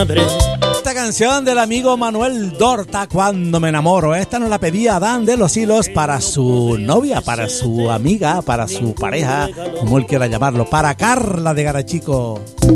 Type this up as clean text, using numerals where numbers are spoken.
Esta canción del amigo Manuel Dorta, Cuando me enamoro. Esta nos la pedía Dan de los Hilos para su novia, para su amiga, para su pareja, como él quiera llamarlo, para Carla de Garachico.